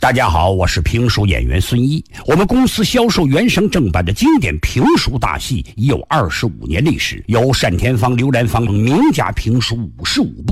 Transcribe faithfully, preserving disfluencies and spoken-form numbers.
大家好，我是评书演员孙一。我们公司销售原声正版的经典评书大戏已有二十五年历史，由单田芳、刘兰芳名家评书五十五部。